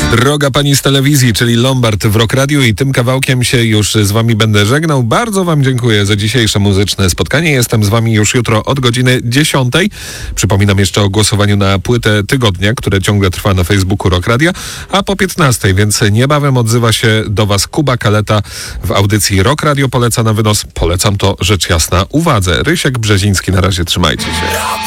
Droga pani z telewizji, czyli Lombard w Rock Radio, i tym kawałkiem się już z wami będę żegnał. Bardzo wam dziękuję za dzisiejsze muzyczne spotkanie. Jestem z wami już jutro od godziny 10. Przypominam jeszcze o głosowaniu na płytę tygodnia, które ciągle trwa na Facebooku Rock Radio, a po 15, więc niebawem odzywa się do was Kuba Kaleta w audycji Rock Radio Poleca na wynos. Polecam to rzecz jasna uwadze. Rysiek Brzeziński, na razie trzymajcie się.